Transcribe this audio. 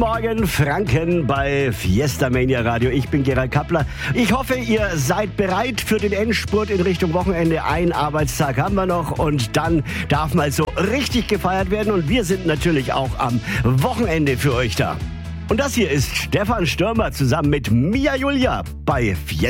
Morgen, Franken bei Fiesta Mania Radio. Ich bin Gerald Kappler. Ich hoffe, ihr seid bereit für den Endspurt in Richtung Wochenende. Ein Arbeitstag haben wir noch und dann darf mal so richtig gefeiert werden. Und wir sind natürlich auch am Wochenende für euch da. Und das hier ist Stefan Stürmer zusammen mit Mia Julia bei Fiesta.